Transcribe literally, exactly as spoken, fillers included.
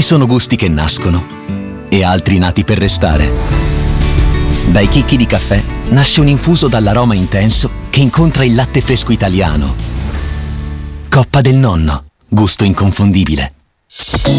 sono gusti che nascono e altri nati per restare. Dai chicchi di caffè nasce un infuso dall'aroma intenso che incontra il latte fresco italiano. Coppa del Nonno, gusto inconfondibile.